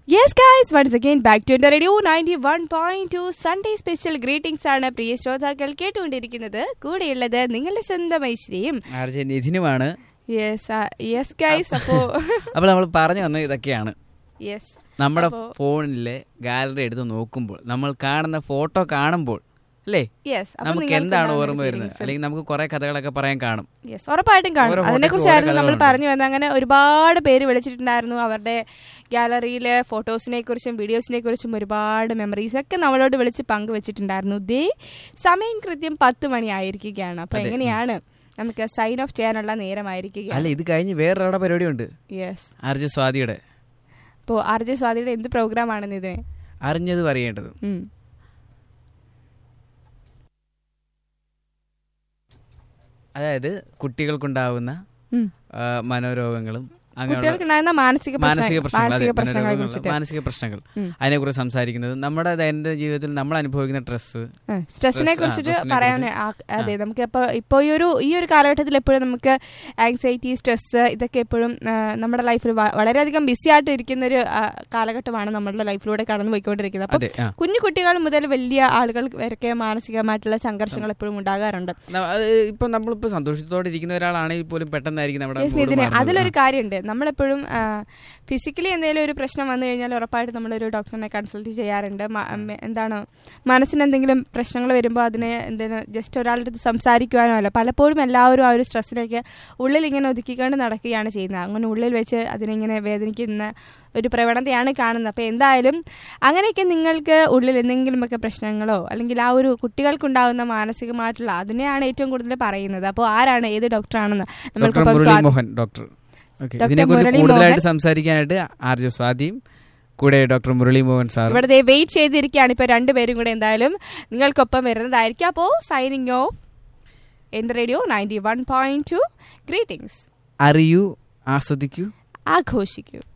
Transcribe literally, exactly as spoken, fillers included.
Yes guys, once again back to the radio ninety-one point two Sunday special greetings ആണ് പ്രിയ ശ്രോതാക്കൾ കേട്ടുകൊണ്ടിരിക്കുന്നത്. കൂടെയുള്ളത് നിങ്ങളുടെ സ്വന്തം ഐശ്വര്യയും ആർജെ നിധിനുമാണ്. Yes yes guys. അപ്പോൾ അപ്പോൾ നമ്മൾ പറഞ്ഞു വന്നത് ഇതൊക്കെയാണ്. യെസ്, നമ്മുടെ ഫോണിലെ ഗാലറി എടുത്ത് നോക്കുമ്പോൾ നമ്മൾ കാണുന്ന ഫോട്ടോ കാണുമ്പോൾ അല്ലേ നമുക്ക് എന്താണ് ഓർമ്മ വരുന്നത്? അല്ലെങ്കിൽ നമുക്ക് കുറെ കഥകളൊക്കെ പറയാൻ കാണും. യെസ്, ഉറപ്പായിട്ടും കാണും. അതിനെ കുറിച്ചായിരുന്നു നമ്മൾ പറഞ്ഞു വന്നത്. അങ്ങനെ ഒരുപാട് പേര് വിളിച്ചിട്ടുണ്ടായിരുന്നു. അവരുടെ ഗാലറിയിലെ ഫോട്ടോസിനെ കുറിച്ചും വീഡിയോസിനെ കുറിച്ചും ഒരുപാട് മെമ്മറീസ് ഒക്കെ നമ്മളോട് വിളിച്ച് പങ്കുവെച്ചിട്ടുണ്ടായിരുന്നു. ദേ സമയം കൃത്യം പത്ത് മണി ആയിരിക്കുകയാണ്. അപ്പൊ എങ്ങനെയാണ് നമുക്ക് സൈൻ ഓഫ് ചെയ്യാനുള്ള നേരമായിരിക്കുകയാണ്. അല്ല, ഇത് കഴിഞ്ഞ് വേറൊരാളുടെ പരിപാടി ഉണ്ട്. Yes, RJ സ്വാതിയുടെ. അപ്പോൾ ആർജെ സ്വാതിയുടെ എന്ത് പ്രോഗ്രാം ആണെന്ന് ഇതിനെ അറിഞ്ഞത് പറയേണ്ടത്. അതായത് കുട്ടികൾക്കുണ്ടാവുന്ന മനോരോഗങ്ങളും മാനസിക മാനസിക പ്രശ്നങ്ങൾ മാനസിക പ്രശ്നങ്ങൾ അതിനെ കുറിച്ച് സംസാരിക്കുന്നത്. നമ്മുടെ ദൈനംദിന ജീവിതത്തിൽ നമ്മൾ അനുഭവിക്കുന്ന സ്ട്രെസ് സ്ട്രെസ്സിനെ കുറിച്ചിട്ട് പറയാൻ. അതെ, നമുക്ക് ഇപ്പൊ ഇപ്പൊ ഈ ഒരു ഈ ഒരു കാലഘട്ടത്തിൽ എപ്പോഴും നമുക്ക് ആങ്സൈറ്റി, സ്ട്രെസ് ഇതൊക്കെ എപ്പോഴും നമ്മുടെ ലൈഫിൽ വളരെയധികം ബിസി ആയിട്ട് ഇരിക്കുന്ന ഒരു കാലഘട്ടമാണ് നമ്മളുടെ ലൈഫിലൂടെ കടന്നു പോയിക്കൊണ്ടിരിക്കുന്നത്. അപ്പൊ കുഞ്ഞു കുട്ടികൾ മുതൽ വലിയ ആളുകൾ വരക്കെ മാനസികമായിട്ടുള്ള സംഘർഷങ്ങൾ എപ്പോഴും ഉണ്ടാകാറുണ്ട്. ഇപ്പൊ നമ്മളിപ്പോ സന്തോഷത്തോടെ ഇരിക്കുന്ന ഒരാളാണെങ്കിൽ പോലും പെട്ടെന്നായിരിക്കും നമ്മുടെ അതിലൊരു കാര്യമുണ്ട്. നമ്മളെപ്പോഴും ഫിസിക്കലി എന്തെങ്കിലും ഒരു പ്രശ്നം വന്നു കഴിഞ്ഞാൽ ഉറപ്പായിട്ട് നമ്മളൊരു ഡോക്ടറിനെ കൺസൾട്ട് ചെയ്യാറുണ്ട്. എന്താണ് മനസ്സിന് എന്തെങ്കിലും പ്രശ്നങ്ങൾ വരുമ്പോൾ അതിനെ എന്തെങ്കിലും ജസ്റ്റ് ഒരാളുടെ അടുത്ത് സംസാരിക്കുവാനോ അല്ല, പലപ്പോഴും എല്ലാവരും ആ ഒരു സ്ട്രെസ്സിലേക്ക് ഉള്ളിൽ ഇങ്ങനെ ഒതുക്കിക്കൊണ്ട് നടക്കുകയാണ് ചെയ്യുന്നത്. അങ്ങനെ ഉള്ളിൽ വെച്ച് അതിനിങ്ങനെ വേദനിക്കുന്ന ഒരു പ്രവണതയാണ് കാണുന്നത്. അപ്പോൾ എന്തായാലും അങ്ങനെയൊക്കെ നിങ്ങൾക്ക് ഉള്ളിൽ എന്തെങ്കിലുമൊക്കെ പ്രശ്നങ്ങളോ അല്ലെങ്കിൽ ആ ഒരു കുട്ടികൾക്കുണ്ടാകുന്ന മാനസികമായിട്ടുള്ള അതിനെയാണ് ഏറ്റവും കൂടുതൽ പറയുന്നത്. അപ്പോൾ ആരാണ്, ഏത് ഡോക്ടറാണെന്ന് നമ്മൾക്കിപ്പം ഡോക്ടർ ഇതിനെക്കുറിച്ച് കൂടുതലായിട്ട് സംസാരിക്കാനായിട്ട് ആർജെ സ്വാതിയും കൂടെ ഡോക്ടർ മുരളി മോഹൻ സാർ ഇവിടെ വെയിറ്റ് ചെയ്തിരിക്കുകയാണ്. ഇപ്പൊ രണ്ടുപേരും കൂടെ എന്തായാലും നിങ്ങൾക്കൊപ്പം വരുന്നതായിരിക്കും. അപ്പോൾ signing off in the radio ninety one point two greetings. അറിയൂ, ആസ്വദിക്കൂ, ആഘോഷിക്കൂ.